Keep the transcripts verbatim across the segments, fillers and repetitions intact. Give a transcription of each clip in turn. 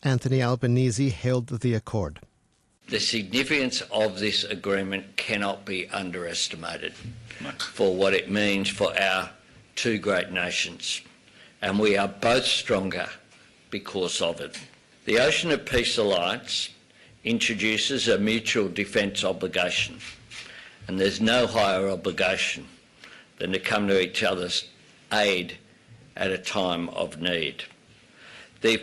Anthony Albanese hailed the accord. The significance of this agreement cannot be underestimated for what it means for our two great nations, and we are both stronger because of it. The Ocean of Peace Alliance introduces a mutual defence obligation, and there's no higher obligation than to come to each other's aid at a time of need. The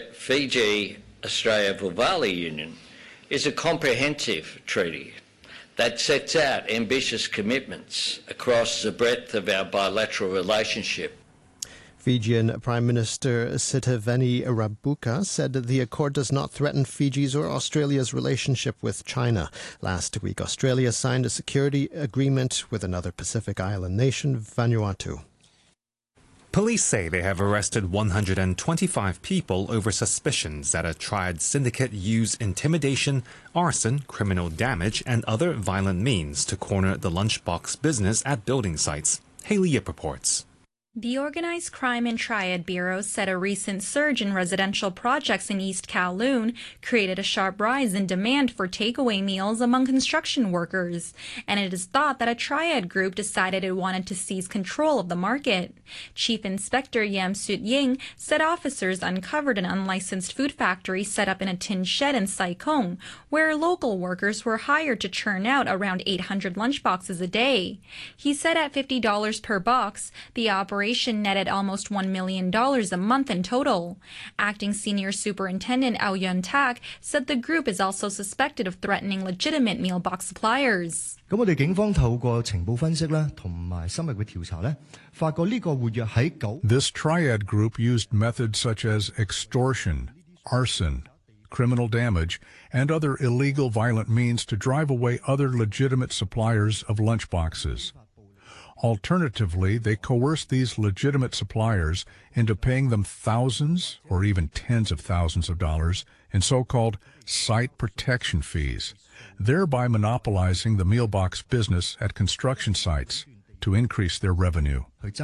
Fiji-Australia-Vuvali Union is a comprehensive treaty that sets out ambitious commitments across the breadth of our bilateral relationship. Fijian Prime Minister Sitiveni Rabuka said that the accord does not threaten Fiji's or Australia's relationship with China. Last week, Australia signed a security agreement with another Pacific island nation, Vanuatu. Police say they have arrested one hundred twenty-five people over suspicions that a triad syndicate used intimidation, arson, criminal damage, and other violent means to corner the lunchbox business at building sites. Haley Yip reports. The Organized Crime and Triad Bureau said a recent surge in residential projects in East Kowloon created a sharp rise in demand for takeaway meals among construction workers, and it is thought that a triad group decided it wanted to seize control of the market. Chief Inspector Yam Sut Ying said officers uncovered an unlicensed food factory set up in a tin shed in Sai Kung, where local workers were hired to churn out around eight hundred lunchboxes a day. He said at fifty dollars per box, the operation netted almost one million dollars a month in total. Acting Senior Superintendent Ao Yun Tak said the group is also suspected of threatening legitimate meal box suppliers. 咁我哋警方透過情報分析啦，同埋深入嘅調查咧，發覺呢個活躍喺九。 This triad group used methods such as extortion, arson, criminal damage, and other illegal violent means to drive away other legitimate suppliers of lunchboxes. Alternatively, they coerced these legitimate suppliers into paying them thousands or even tens of thousands of dollars in so-called site protection fees, thereby monopolizing the meal box business at construction sites to increase their revenue.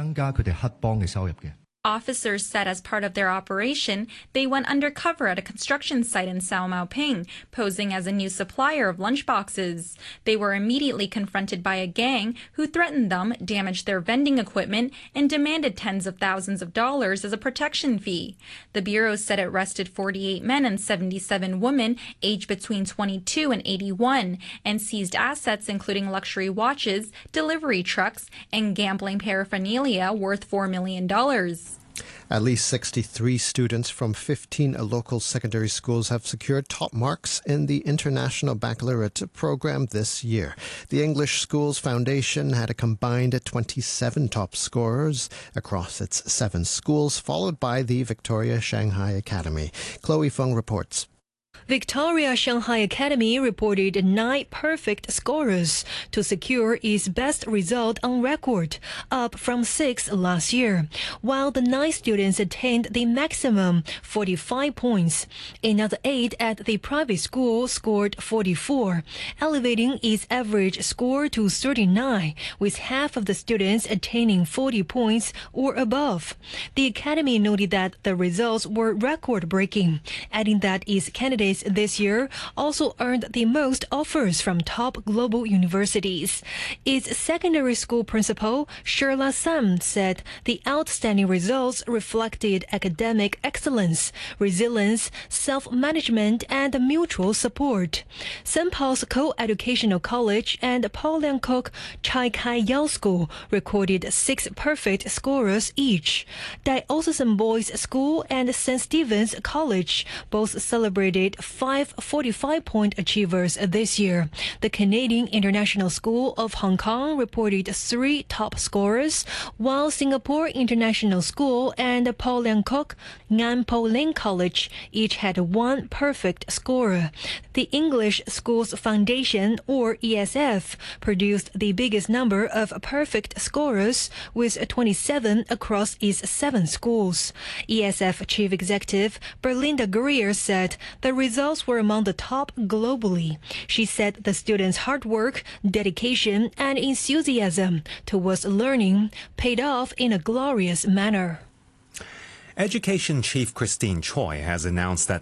Officers said as part of their operation, they went undercover at a construction site in Sao Mau Ping, posing as a new supplier of lunchboxes. They were immediately confronted by a gang who threatened them, damaged their vending equipment, and demanded tens of thousands of dollars as a protection fee. The Bureau said it arrested forty-eight men and seventy-seven women aged between twenty-two and eighty-one and seized assets including luxury watches, delivery trucks, and gambling paraphernalia worth four million dollars. At least sixty-three students from fifteen local secondary schools have secured top marks in the International Baccalaureate program this year. The English Schools Foundation had a combined twenty-seven top scorers across its seven schools, followed by the Victoria Shanghai Academy. Chloe Feng reports. Victoria Shanghai Academy reported nine perfect scorers to secure its best result on record, up from six last year, while the nine students attained the maximum forty-five points. Another eight at the private school scored forty-four, elevating its average score to thirty-nine, with half of the students attaining forty points or above. The academy noted that the results were record-breaking, adding that its candidates this year also earned the most offers from top global universities. Its secondary school principal, Sherla Sam, said the outstanding results reflected academic excellence, resilience, self-management, and mutual support. Saint Paul's Co-Educational College and Paul Liang Kok Chai Kai Yao School recorded six perfect scorers each. Diocesan Boys School and Saint Stephen's College both celebrated five forty-five-point achievers this year. The Canadian International School of Hong Kong reported three top scorers, while Singapore International School and Paul Liang Kok Ngan Po Ling College each had one perfect scorer. The English Schools Foundation, or E S F, produced the biggest number of perfect scorers, with twenty-seven across its seven schools. E S F Chief Executive Berlinda Greer said the results were among the top globally. She said the students' hard work, dedication, and enthusiasm towards learning paid off in a glorious manner. Education Chief Christine Choi has announced that